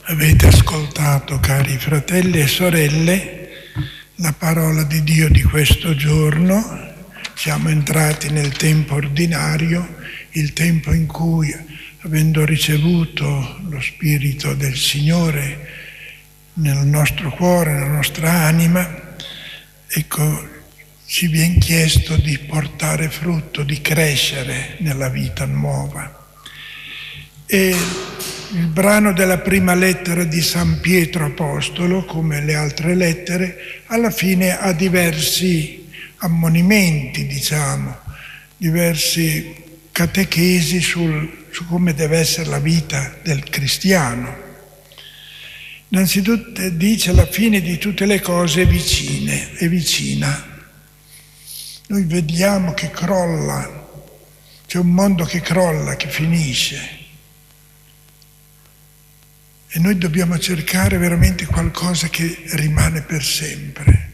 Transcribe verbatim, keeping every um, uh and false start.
Avete ascoltato, cari fratelli e sorelle, la parola di Dio di questo giorno. Siamo entrati nel tempo ordinario, il tempo in cui, avendo ricevuto lo Spirito del Signore nel nostro cuore, nella nostra anima, ecco, ci viene chiesto di portare frutto, di crescere nella vita nuova. E il brano della prima lettera di San Pietro Apostolo, come le altre lettere, alla fine ha diversi ammonimenti, diciamo, diversi catechesi sul, su come deve essere la vita del cristiano. Innanzitutto dice: la fine di tutte le cose è vicine, è vicina. Noi vediamo che crolla, c'è un mondo che crolla, che finisce. E noi dobbiamo cercare veramente qualcosa che rimane per sempre.